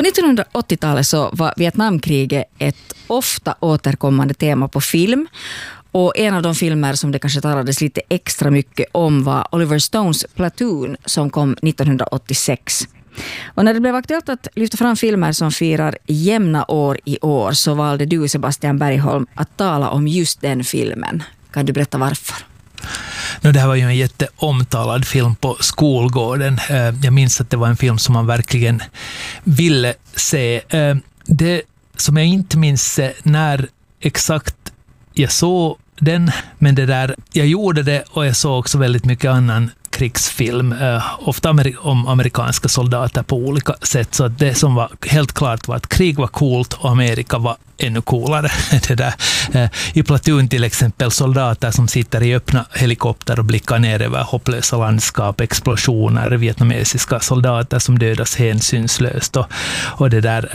På 1980-talet så var Vietnamkriget ett ofta återkommande tema på film. Och en av de filmer som det kanske talades lite extra mycket om var Oliver Stones Platoon som kom 1986. Och när det blev aktuellt att lyfta fram filmer som firar jämna år i år så valde du, Sebastian Bergholm, att tala om just den filmen. Kan du berätta varför? Det här var ju en jätteomtalad film på skolgården. Jag minns att det var en film som man verkligen ville se. Det som jag inte minns när exakt jag såg den, men jag gjorde det och jag såg också väldigt mycket annan krigsfilm, ofta om amerikanska soldater på olika sätt. Så att det som var helt klart var att krig var coolt och Amerika var ännu coolare. I Platoon till exempel soldater som sitter i öppna helikopter och blickar ner över hopplösa landskap, explosioner, vietnamesiska soldater som dödas hänsynslöst. Och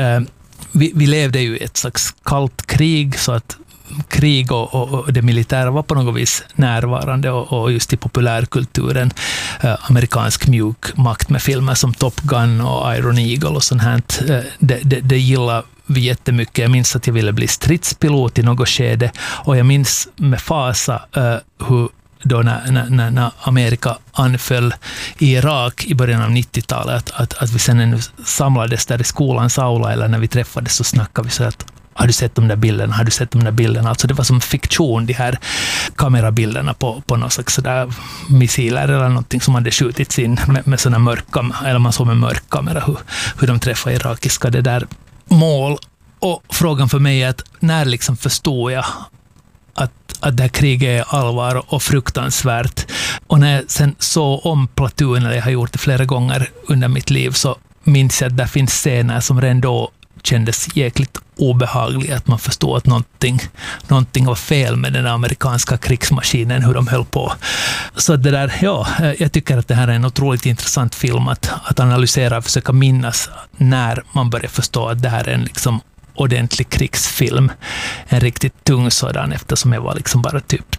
vi levde ju i ett slags kallt krig, så att krig och det militära var på något vis närvarande och just i populärkulturen amerikansk mjuk makt med filmer som Top Gun och Iron Eagle och sånt här. Det gillar vi jättemycket. Jag minns att jag ville bli stridspilot i något skede och jag minns med fasa hur då när Amerika anföll i Irak i början av 90-talet att vi sen samlades där i skolans aula eller när vi träffades så snackade vi så att har du sett de där bilderna? Har du sett de där bilderna? Alltså det var som fiktion, de här kamerabilderna på någon slags sådär missiler eller någonting som hade skjutits in med sådana eller man såg med mörkkamera hur de träffade irakiska det där mål. Och frågan för mig är att när liksom förstår jag att det här kriget är allvar och fruktansvärt. Och när jag sen såg om Platoon, eller jag har gjort det flera gånger under mitt liv, så minns jag att det finns scener som redan då kändes jäkligt obehagligt, att man förstår att någonting var fel med den amerikanska krigsmaskinen, hur de höll på. Så det där, jag tycker att det här är en otroligt intressant film att analysera och försöka minnas när man börjar förstå att det här är en liksom ordentlig krigsfilm. En riktigt tung sådan, eftersom jag var liksom bara typ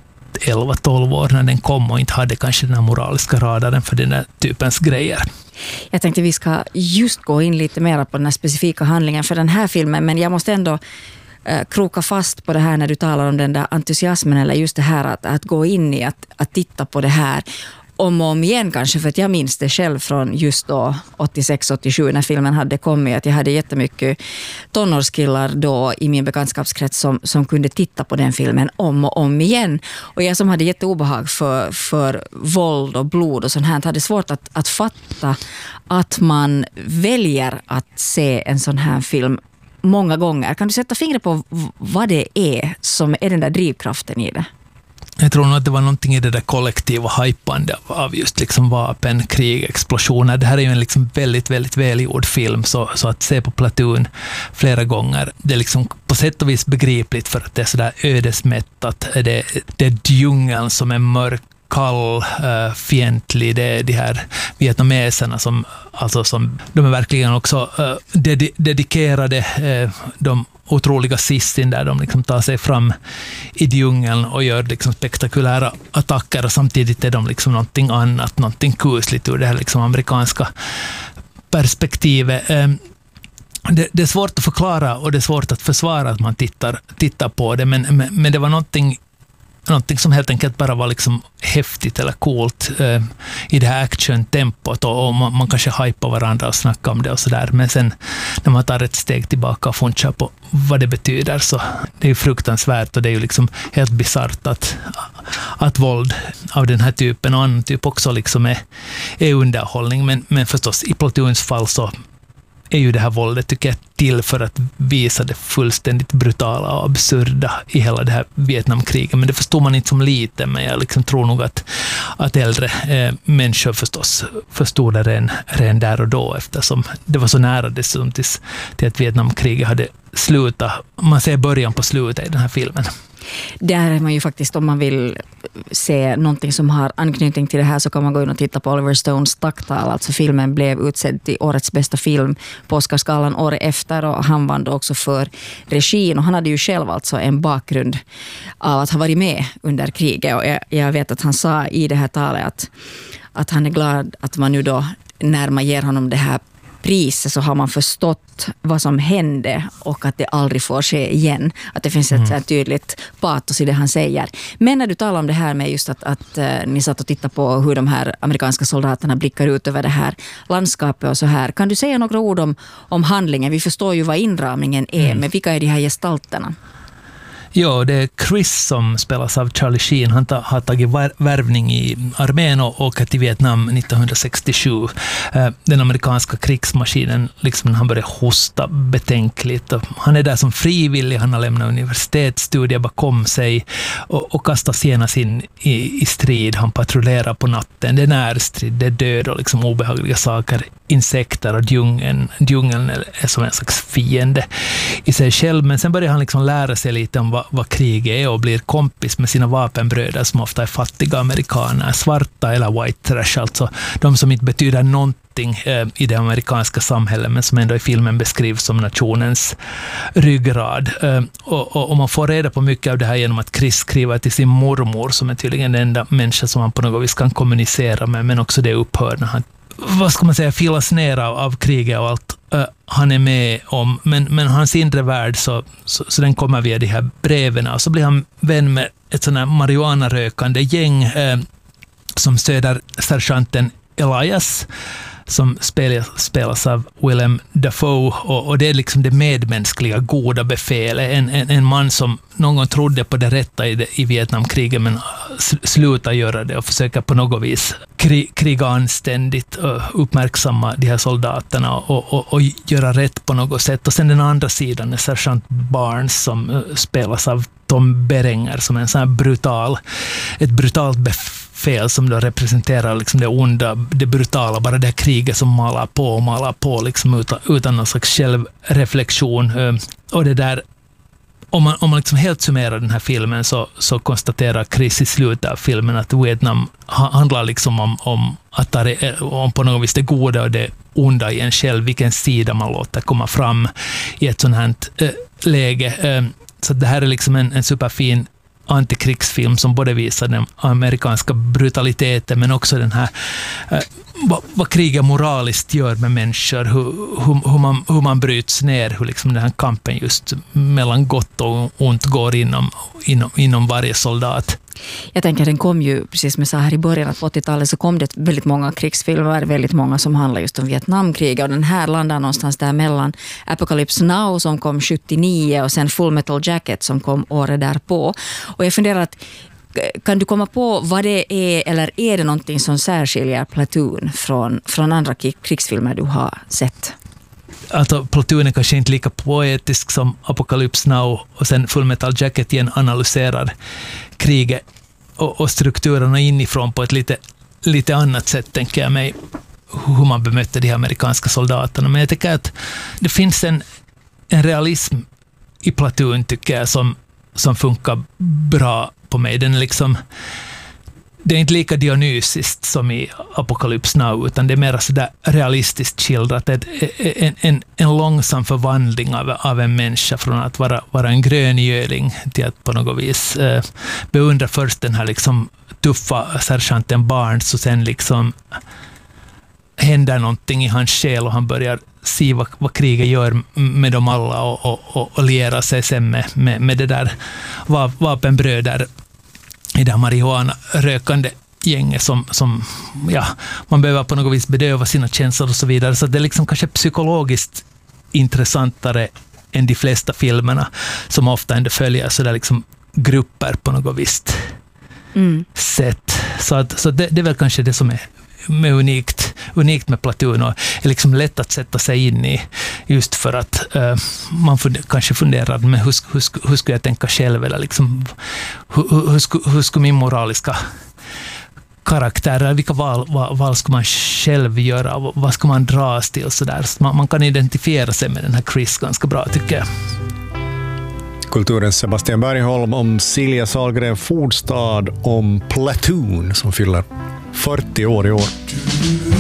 11-12 år när den kom och inte hade kanske den här moraliska radaren för den här typens grejer. Jag tänkte vi ska just gå in lite mer på den här specifika handlingen för den här filmen, men jag måste ändå kroka fast på det här när du talar om den där entusiasmen eller just det här att gå in i att titta på det här om och om igen kanske, för att jag minns det själv från just då 86-87 när filmen hade kommit, att jag hade jättemycket tonårskillar då i min bekantskapskrets som kunde titta på den filmen om och om igen. Och jag som hade jätteobehag för våld och blod och sånt här hade svårt att fatta att man väljer att se en sån här film många gånger. Kan du sätta fingret på vad det är som är den där drivkraften i det? Jag tror nog att det var någonting i det där kollektiva hypande av just liksom vapen, krig, explosioner. Det här är ju en liksom väldigt, väldigt välgjord film, så att se på Platoon flera gånger, det är liksom på sätt och vis begripligt för att det är sådär ödesmättat. Det är djungeln som är mörk, kall, fientlig, det är de här vietnameserna som de är verkligen också dedikerade, de otroliga sistin där de liksom tar sig fram i djungeln och gör liksom spektakulära attacker, och samtidigt är de liksom någonting annat, någonting kusligt ur det här liksom amerikanska perspektivet. Det är svårt att förklara och det är svårt att försvara att man tittar på det, men det var någonting som helt enkelt bara var liksom häftigt eller coolt i det här action-tempot, och man kanske hypar varandra och snackar om det och sådär, men sen när man tar ett steg tillbaka och funderar på vad det betyder, så det är ju fruktansvärt och det är ju liksom helt bizarrt att våld av den här typen och annan typ också liksom är underhållning, men förstås i Platoons fall så är ju det här våldet, tycker jag, till för att visa det fullständigt brutala och absurda i hela det här Vietnamkriget. Men det förstår man inte som liten, men jag liksom tror nog att äldre människor förstås förstod det redan där och då, eftersom det var så nära dessutom till att Vietnamkriget hade slutat. Man ser början på slutet i den här filmen. Där är man ju faktiskt, om man vill se någonting som har anknytning till det här, så kan man gå in och titta på Oliver Stones tacktal. Alltså filmen blev utsedd till årets bästa film på Oscarsgalan året efter, och han vann då också för regin, och han hade ju själv alltså en bakgrund av att ha varit med under kriget, och jag vet att han sa i det här talet att han är glad att man nu då, när man ger honom det här priset så har man förstått vad som hände och att det aldrig får ske igen. Att det finns ett så här tydligt patos i det han säger. Men när du talar om det här med just att ni satt och tittade på hur de här amerikanska soldaterna blickar ut över det här landskapet och så här. Kan du säga några ord om handlingen? Vi förstår ju vad inramningen är, men vilka är de här gestalterna? Ja, det är Chris som spelas av Charlie Sheen. Han har tagit värvning i armén och åker till Vietnam 1967. Den amerikanska krigsmaskinen, liksom, han börjar hosta betänkligt. Han är där som frivillig, han har lämnat universitetsstudier bakom sig och kastas genast in i strid. Han patrullerar på natten. Det är närstrid, det är död och liksom obehagliga saker. Insekter och djungeln är som en slags fiende i sig själv. Men sen börjar han liksom lära sig lite om vad krig är och blir kompis med sina vapenbröder som ofta är fattiga amerikaner, svarta eller white trash, alltså de som inte betyder någonting i det amerikanska samhället men som ändå i filmen beskrivs som nationens ryggrad. Och man får reda på mycket av det här genom att Chris skriver till sin mormor som är tydligen den enda människa som man på något vis kan kommunicera med, men också det upphör när han, vad ska man säga, filas ner av kriget och allt han är med om. Men hans inre värld så den kommer via de här breven. Och så blir han vän med ett sån här marijuana-rökande gäng som stöder sergeanten Elias som spelas av Willem Dafoe, och det är liksom det medmänskliga goda befälet. En man som någon gång trodde på det rätta i Vietnamkriget men slutar göra det och försöker på något vis kriga anständigt och uppmärksamma de här soldaterna och göra rätt på något sätt. Och sen den andra sidan är sergeant Barnes som spelas av Tom Berenger som är en sån här ett brutalt befäl som då representerar liksom det onda, det brutala, bara det här kriget som malar på liksom utan någon slags självreflektion. Och det där, om man liksom helt summerar den här filmen så konstaterar Chris i slutet av filmen att Vietnam handlar liksom om att om på något vis det goda och det onda i en själv, vilken sida man låter komma fram i ett sånt här läge. Så det här är liksom en superfin antikrigsfilm som både visar den amerikanska brutaliteten men också den här vad kriget moraliskt gör med människor, hur man bryts ner, hur liksom den här kampen just mellan gott och ont går inom varje soldat. Jag tänker den kom ju, precis som jag sa här i början, att på 80-talet så kom det väldigt många krigsfilmer, väldigt många som handlar just om Vietnamkriget, och den här landar någonstans där mellan Apocalypse Now som kom 79 och sen Full Metal Jacket som kom året därpå. Och jag funderar att kan du komma på vad det är, eller är det någonting som särskiljer Platoon från andra krigsfilmer du har sett? Alltså, Platoon är kanske inte lika poetisk som Apocalypse Now, och sen Full Metal Jacket igen analyserar kriget och strukturerna inifrån på ett lite annat sätt, tänker jag mig, hur man bemötte de amerikanska soldaterna. Men jag tycker att det finns en realism i Platoon, tycker jag, som funkar bra på mig. Den är liksom, det är inte lika dionysiskt som i Apocalypse Now, utan det är mer så där realistiskt skildrat. En långsam förvandling av en människa från att vara en gröngöling till att på något vis beundra först den här liksom tuffa sergeanten Barnes, och sen liksom händer någonting i hans själ och han börjar se vad kriget gör med dem alla och liera sig sen med det där vapenbröder i det här marijuana-rökande gänget som ja, man behöver på något vis bedöva sina känslor och så vidare. Så det är liksom kanske psykologiskt intressantare än de flesta filmerna som ofta ändå följer så där liksom grupper på något visst sätt. Så det är väl kanske det som är unikt med Platoon, och är liksom lätt att sätta sig in i, just för att man kanske funderar, men hur skulle jag tänka själv, eller liksom, hur skulle min moraliska karaktär, eller vilka val ska man själv göra, och vad ska man dras till, så där. Så man kan identifiera sig med den här Chris ganska bra, tycker jag. Kulturens Sebastian Bergholm om Silja Sahlgren Fordstad om Platoon som fyller 40 år i år.